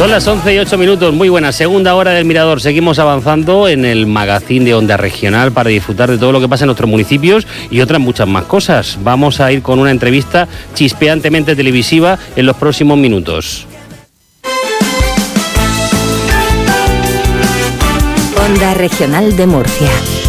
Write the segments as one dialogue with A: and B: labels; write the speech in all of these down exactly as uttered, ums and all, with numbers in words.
A: Son las once y ocho minutos, muy buena, segunda hora del Mirador. Seguimos avanzando en el magazín de Onda Regional para disfrutar de todo lo que pasa en nuestros municipios y otras muchas más cosas. Vamos a ir con una entrevista chispeantemente televisiva en los próximos minutos.
B: Onda Regional de Murcia.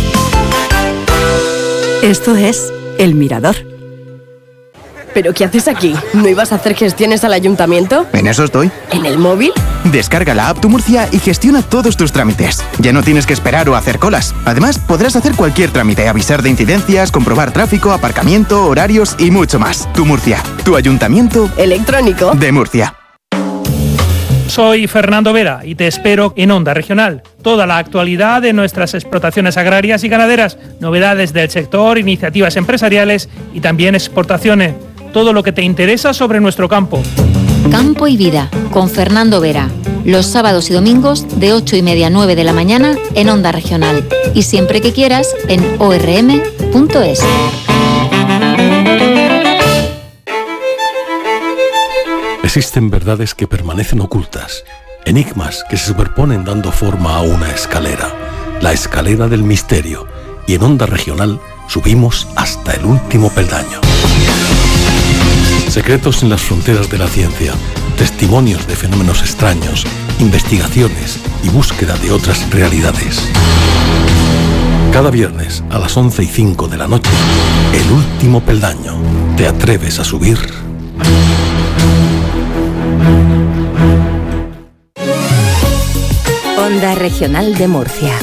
B: Esto es El Mirador.
C: ¿Pero qué haces aquí? ¿No ibas a hacer gestiones al ayuntamiento?
D: En eso estoy.
C: ¿En el móvil?
D: Descarga la app Tu Murcia y gestiona todos tus trámites. Ya no tienes que esperar o hacer colas. Además, podrás hacer cualquier trámite, avisar de incidencias, comprobar tráfico, aparcamiento, horarios y mucho más. Tu Murcia, tu ayuntamiento
C: electrónico
D: de Murcia.
E: Soy Fernando Vera y te espero en Onda Regional. Toda la actualidad de nuestras explotaciones agrarias y ganaderas, novedades del sector, iniciativas empresariales y también exportaciones. Todo lo que te interesa sobre nuestro campo.
F: Campo y Vida, con Fernando Vera. Los sábados y domingos de ocho y media a nueve de la mañana en Onda Regional. Y siempre que quieras en o erre eme punto es.
G: Existen verdades que permanecen ocultas, enigmas que se superponen dando forma a una escalera, la escalera del misterio, y en Onda Regional subimos hasta el último peldaño. Secretos en las fronteras de la ciencia, testimonios de fenómenos extraños, investigaciones y búsqueda de otras realidades. Cada viernes a las once y cinco de la noche, el último peldaño. ¿Te atreves a subir?
B: Onda Regional de Murcia.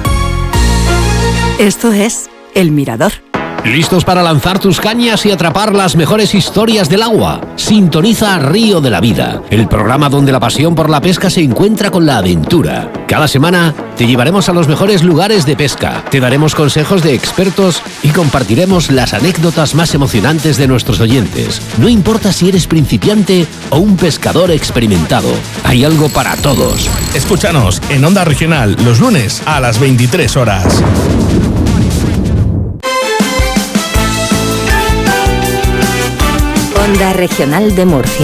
B: Esto es El Mirador.
H: ¿Listos para lanzar tus cañas y atrapar las mejores historias del agua? Sintoniza Río de la Vida, el programa donde la pasión por la pesca se encuentra con la aventura. Cada semana te llevaremos a los mejores lugares de pesca, te daremos consejos de expertos y compartiremos las anécdotas más emocionantes de nuestros oyentes. No importa si eres principiante o un pescador experimentado, hay algo para todos.
I: Escúchanos en Onda Regional los lunes a las veintitrés horas.
B: Onda Regional de Murcia.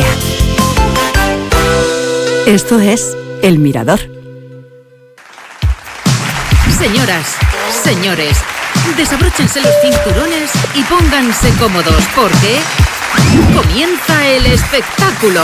B: Esto es El Mirador.
J: Señoras, señores, desabróchense los cinturones y pónganse cómodos porque comienza el espectáculo.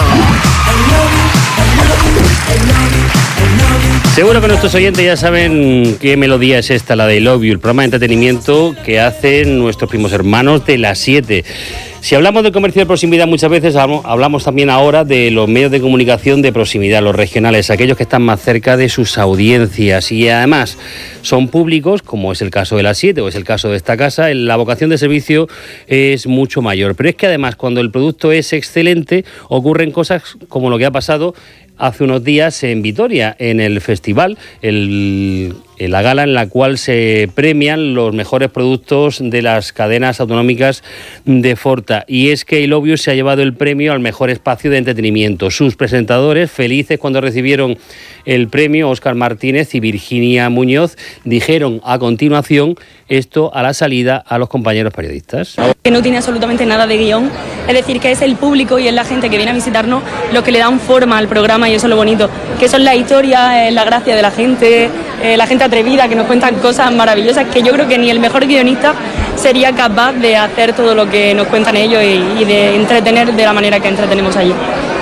A: Seguro que nuestros oyentes ya saben qué melodía es esta, la de Love You, el programa de entretenimiento que hacen nuestros primos hermanos de las siete. Si hablamos de comercio de proximidad muchas veces hablamos también ahora de los medios de comunicación de proximidad, los regionales, aquellos que están más cerca de sus audiencias y además son públicos, como es el caso de las siete o es el caso de esta casa, la vocación de servicio es mucho mayor. Pero es que además cuando el producto es excelente ocurren cosas como lo que ha pasado hace unos días en Vitoria, en el festival, el, en la gala en la cual se premian los mejores productos de las cadenas autonómicas de Forta. Y es que I Love You se ha llevado el premio al mejor espacio de entretenimiento. Sus presentadores, felices cuando recibieron el premio, Óscar Martínez y Virginia Muñoz, dijeron a continuación esto a la salida a los compañeros periodistas.
K: Que no tiene absolutamente nada de guión, es decir, que es el público y es la gente que viene a visitarnos lo que le dan forma al programa y eso es lo bonito, que son las historias, eh, la gracia de la gente, eh, la gente atrevida que nos cuentan cosas maravillosas que yo creo que ni el mejor guionista sería capaz de hacer todo lo que nos cuentan ellos y, y de entretener de la manera que entretenemos allí.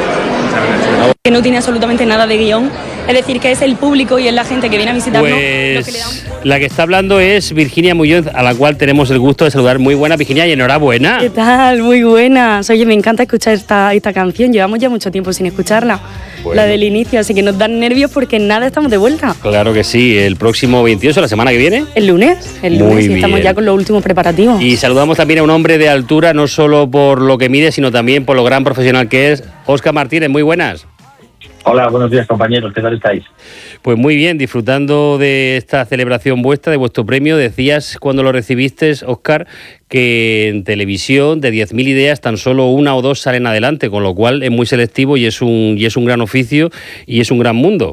K: Que no tiene absolutamente nada de guión, es decir, que es el público y es la gente que viene a visitarnos.
A: Pues
K: lo que le dan...
A: la que está hablando es Virginia Muñoz, a la cual tenemos el gusto de saludar. Muy buena, Virginia, y enhorabuena.
K: ¿Qué tal? Muy buenas. Oye, me encanta escuchar esta, esta canción, llevamos ya mucho tiempo sin escucharla. Bueno. La del inicio, así que nos dan nervios porque en nada estamos de vuelta.
A: Claro que sí, el próximo veintiocho, la semana que viene.
K: El lunes, el
A: Muy
K: lunes, y
A: bien.
K: estamos ya con los últimos preparativos.
A: Y saludamos también a un hombre de altura, no solo por lo que mide, sino también por lo gran profesional que es, Óscar Martínez. Muy buenas.
L: Hola, buenos días compañeros, ¿qué tal estáis?
A: Pues muy bien, disfrutando de esta celebración vuestra, de vuestro premio. Decías cuando lo recibiste, Óscar, que en televisión de diez mil ideas tan solo una o dos salen adelante, con lo cual es muy selectivo y es un, y es un gran oficio y es un gran mundo.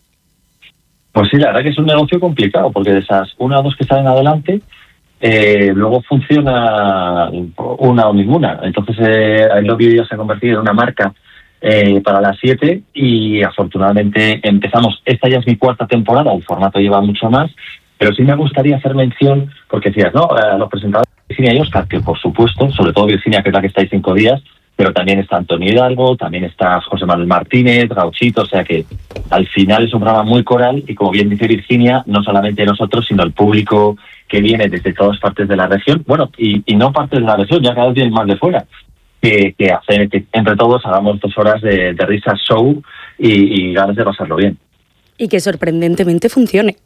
L: Pues sí, la verdad que es un negocio complicado, porque de esas una o dos que salen adelante, eh, luego funciona una o ninguna. Entonces, eh, I Love You ya se ha convertido en una marca eh, para las siete y afortunadamente empezamos. Esta ya es mi cuarta temporada, el formato lleva mucho más, pero sí me gustaría hacer mención, porque decías, ¿no? Eh, los presentadores de Virginia y Óscar, que por supuesto, sobre todo Virginia, que es la que está ahí cinco días, pero también está Antonio Hidalgo, también está José Manuel Martínez, Gauchito, o sea que al final es un programa muy coral y como bien dice Virginia, no solamente nosotros, sino el público que viene desde todas partes de la región, bueno, y, y no partes de la región, ya cada vez vienen más de fuera, que, que hacer que entre todos hagamos dos horas de, de risas, show y, y ganas de pasarlo bien.
K: Y que sorprendentemente funcione.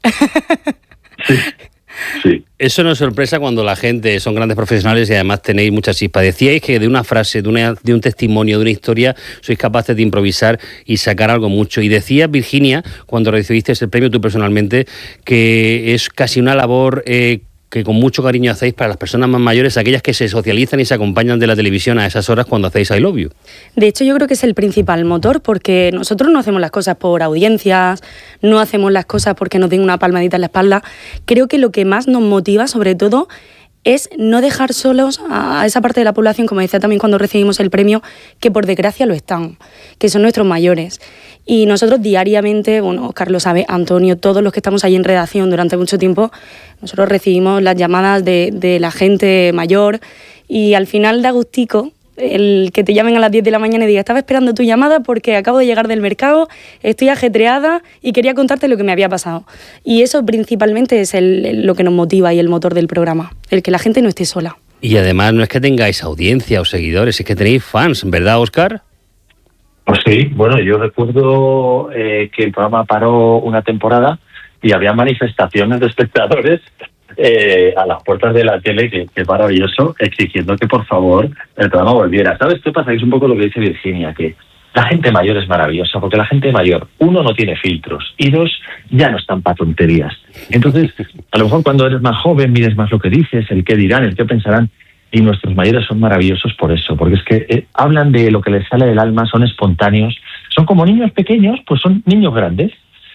L: Sí. Sí.
A: Eso no es sorpresa cuando la gente son grandes profesionales y además tenéis mucha chispa. Decíais que de una frase, de, una, de un testimonio, de una historia, sois capaces de improvisar y sacar algo mucho. Y decías, Virginia, cuando recibiste el premio tú personalmente, que es casi una labor eh, que con mucho cariño hacéis para las personas más mayores, aquellas que se socializan y se acompañan de la televisión a esas horas cuando hacéis I Love You.
K: De hecho, yo creo que es el principal motor, porque nosotros no hacemos las cosas por audiencias, no hacemos las cosas porque nos den una palmadita en la espalda. Creo que lo que más nos motiva, sobre todo, es no dejar solos a esa parte de la población, como decía también cuando recibimos el premio, que por desgracia lo están, que son nuestros mayores. Y nosotros diariamente, bueno, Óscar lo sabe, Antonio, todos los que estamos ahí en redacción durante mucho tiempo, nosotros recibimos las llamadas de, de la gente mayor y al final da gustico el que te llamen a las diez de la mañana y diga, estaba esperando tu llamada porque acabo de llegar del mercado, estoy ajetreada y quería contarte lo que me había pasado. Y eso principalmente es el, lo que nos motiva y el motor del programa, el que la gente no esté sola.
A: Y además no es que tengáis audiencia o seguidores, es que tenéis fans, ¿verdad, Óscar?
L: Pues sí, bueno, yo recuerdo eh, que el programa paró una temporada y había manifestaciones de espectadores eh, a las puertas de la tele, que, que es maravilloso, exigiendo que por favor el programa volviera. ¿Sabes qué pasa? Es un poco lo que dice Virginia, que la gente mayor es maravillosa, porque la gente mayor, uno, no tiene filtros, y dos, ya no están para tonterías. Entonces, a lo mejor cuando eres más joven, mides más lo que dices, el qué dirán, el qué pensarán, y nuestros mayores son maravillosos por eso, porque es que eh, hablan de lo que les sale del alma, son espontáneos, son como niños pequeños, pues son niños grandes,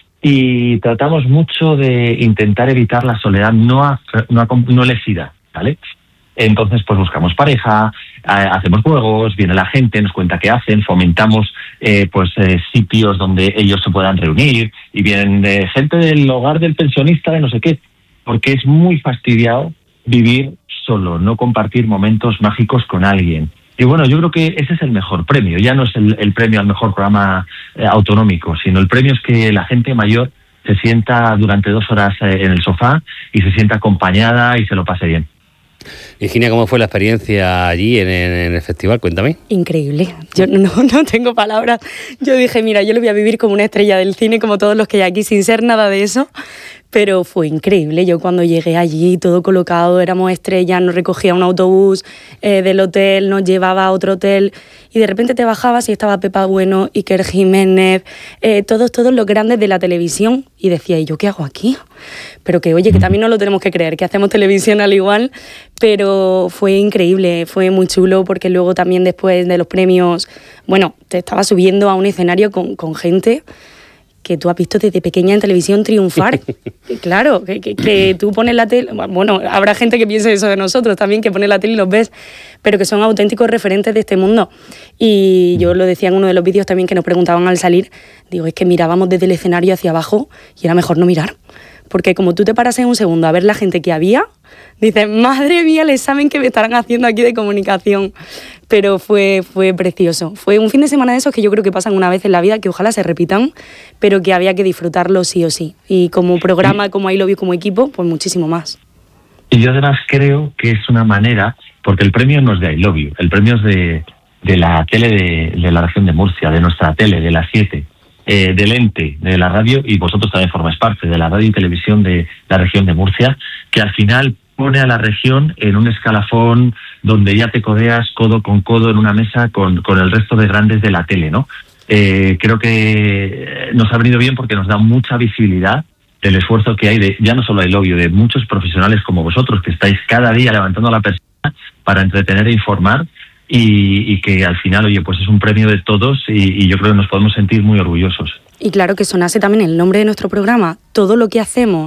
L: y tratamos mucho de intentar evitar la soledad no, no, no lesiva, ¿vale? Entonces, pues buscamos pareja, eh, hacemos juegos, viene la gente, nos cuenta qué hacen, fomentamos eh, pues eh, sitios donde ellos se puedan reunir, y vienen de gente del hogar del pensionista de no sé qué, porque es muy fastidiado vivir solo, no compartir momentos mágicos con alguien. Y bueno, yo creo que ese es el mejor premio. Ya no es el, el premio al mejor programa eh, autonómico, sino el premio es que la gente mayor se sienta durante dos horas eh, en el sofá y se sienta acompañada y se lo pase bien.
A: Virginia, ¿cómo fue la experiencia allí en, en, en el festival? Cuéntame.
K: Increíble. Yo no, no tengo palabras. Yo dije, mira, yo lo voy a vivir como una estrella del cine, como todos los que hay aquí, sin ser nada de eso. Pero fue increíble. Yo cuando llegué allí, todo colocado, éramos estrellas, nos recogía un autobús eh, del hotel, nos llevaba a otro hotel y de repente te bajabas y estaba Pepa Bueno, Iker Jiménez, eh, todos, todos los grandes de la televisión y decía, ¿y yo qué hago aquí? Pero que oye, que también no lo tenemos que creer, que hacemos televisión al igual, pero fue increíble, fue muy chulo porque luego también después de los premios, bueno, te estaba subiendo a un escenario con, con gente que tú has visto desde pequeña en televisión triunfar. Claro, que, que, que tú pones la tele... Bueno, habrá gente que piense eso de nosotros también, que pones la tele y los ves, pero que son auténticos referentes de este mundo. Y yo lo decía en uno de los vídeos también que nos preguntaban al salir, digo, es que mirábamos desde el escenario hacia abajo y era mejor no mirar. Porque como tú te paras en un segundo a ver la gente que había, dices, madre mía, el examen que me estarán haciendo aquí de comunicación. Pero fue, fue precioso. Fue un fin de semana de esos que yo creo que pasan una vez en la vida, que ojalá se repitan, pero que había que disfrutarlo sí o sí. Y como programa, como I Love You, como equipo, pues muchísimo más.
L: Y yo además creo que es una manera, porque el premio no es de I Love You, el premio es de, de la tele de, de la región de Murcia, de nuestra tele, de las siete. Eh, del ente de la radio, y vosotros también formáis parte de la radio y televisión de la región de Murcia, que al final pone a la región en un escalafón donde ya te codeas codo con codo en una mesa con, con el resto de grandes de la tele, ¿no? Eh, creo que nos ha venido bien porque nos da mucha visibilidad del esfuerzo que hay de, ya no solo I Love You, de muchos profesionales como vosotros, que estáis cada día levantando la persiana para entretener e informar. Y, y que al final, oye, pues es un premio de todos y, y yo creo que nos podemos sentir muy orgullosos.
K: Y claro que sonase también el nombre de nuestro programa, todo lo que hacemos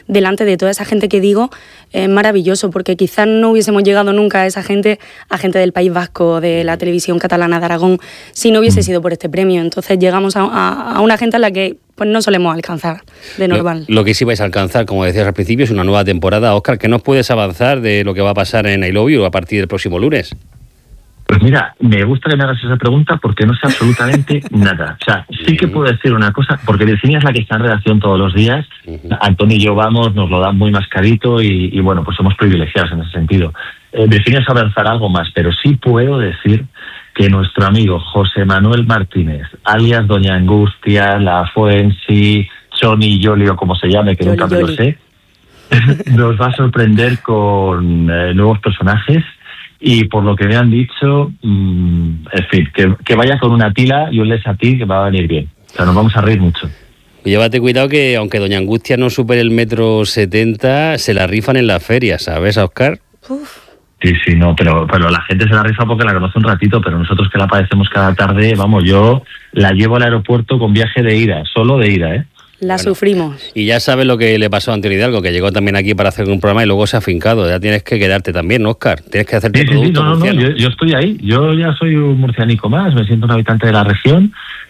K: delante de toda esa gente que digo, es maravilloso, porque quizás no hubiésemos llegado nunca a esa gente, a gente del País Vasco, de la televisión catalana de Aragón, si no hubiese sido por este premio. Entonces llegamos a, a, a una gente a la que pues no solemos alcanzar de normal.
A: Lo, lo que sí vais a alcanzar, como decías al principio, es una nueva temporada. Óscar, ¿qué nos puedes avanzar de lo que va a pasar en I Love You a partir del próximo lunes?
L: Pues mira, me gusta que me hagas esa pregunta porque no sé absolutamente nada. O sea, sí que puedo decir una cosa, porque Virginia es la que está en redacción todos los días. Uh-huh. Antonio y yo vamos, nos lo dan muy mascarito y, y bueno, pues somos privilegiados en ese sentido. Eh, Virginia sabe avanzar algo más, pero sí puedo decir que nuestro amigo José Manuel Martínez, alias Doña Angustia, La Fuensi, Johnny Yolio, como se llame, que Yoli, nunca me Yoli. lo sé, nos va a sorprender con eh, nuevos personajes. Y por lo que me han dicho, mmm, en fin, que, que vaya con una tila y un lesatí que va a venir bien. O sea, nos vamos a reír mucho.
A: Llévate cuidado que aunque Doña Angustia no supere el metro setenta, se la rifan en las ferias, ¿sabes, Óscar?
K: Uf.
L: Sí, sí, no, pero, pero la gente se la rifa porque la conoce un ratito, pero nosotros que la padecemos cada tarde, vamos, yo la llevo al aeropuerto con viaje de ida, solo de ida, ¿eh?
K: La bueno, sufrimos.
A: Y ya sabes lo que le pasó a Antonio Hidalgo, que llegó también aquí para hacer un programa y luego se ha afincado. Ya tienes que quedarte también, ¿no, Óscar? Tienes que hacerte
L: sí,
A: producto
L: sí, sí, no, no, no, yo, yo estoy ahí. Yo ya soy un murcianico más, me siento un habitante de la región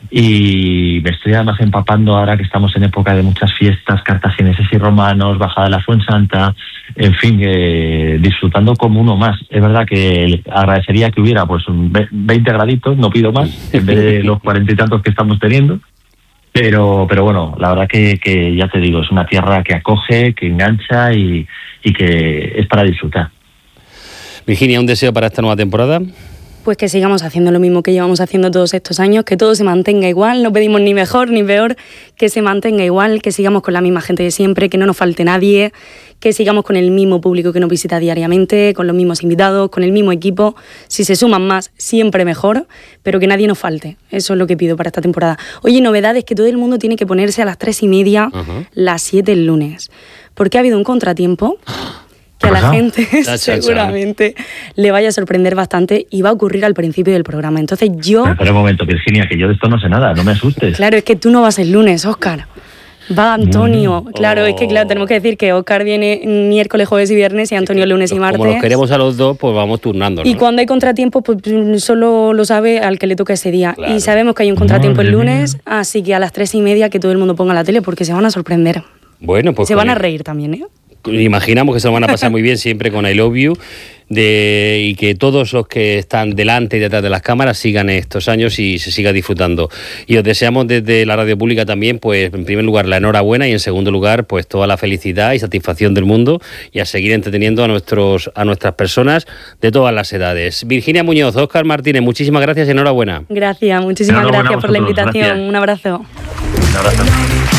L: y me estoy además empapando ahora que estamos en época de muchas fiestas, cartagineses y romanos, bajada de la Fuensanta, en fin, eh, disfrutando como uno más. Es verdad que agradecería que hubiera pues un veinte graditos, no pido más, en vez de los cuarenta y tantos que estamos teniendo. Pero pero bueno, la verdad que, que ya te digo, es una tierra que acoge, que engancha y, y que es para disfrutar.
A: Virginia, ¿un deseo para esta nueva temporada?
K: Pues que sigamos haciendo lo mismo que llevamos haciendo todos estos años, que todo se mantenga igual, no pedimos ni mejor ni peor, que se mantenga igual, que sigamos con la misma gente de siempre, que no nos falte nadie, que sigamos con el mismo público que nos visita diariamente, con los mismos invitados, con el mismo equipo. Si se suman más, siempre mejor, pero que nadie nos falte. Eso es lo que pido para esta temporada. Oye, novedades, que todo el mundo tiene que ponerse a las tres y media, uh-huh. las siete el lunes, porque ha habido un contratiempo que a la gente cha, cha, seguramente cha. le vaya a sorprender bastante y va a ocurrir al principio del programa. Entonces yo...
L: Pero, espera un momento, Virginia, que yo de esto no sé nada, no me asustes.
K: Claro, es que tú no vas el lunes, Óscar. Va Antonio. Mm. Claro, oh. es que claro, tenemos que decir que Óscar viene miércoles, jueves y viernes y Antonio sí, lunes y martes.
A: Como los queremos a los dos, pues vamos turnando, ¿no?
K: Y cuando hay contratiempo, pues solo lo sabe al que le toca ese día. Claro. Y sabemos que hay un contratiempo Madre el lunes, mía. Así que a las tres y media que todo el mundo ponga la tele porque se van a sorprender.
A: Bueno, pues...
K: Se van a reír también, ¿eh?
A: Imaginamos que se lo van a pasar muy bien siempre con I Love You de, y que todos los que están delante y detrás de las cámaras sigan estos años y se siga disfrutando. Y os deseamos desde la radio pública también, pues en primer lugar la enhorabuena y en segundo lugar pues toda la felicidad y satisfacción del mundo y a seguir entreteniendo a nuestros a nuestras personas de todas las edades. Virginia Muñoz, Óscar Martínez, muchísimas gracias y enhorabuena.
K: Gracias, muchísimas gracias por la invitación. Gracias. Un abrazo.
L: Un abrazo.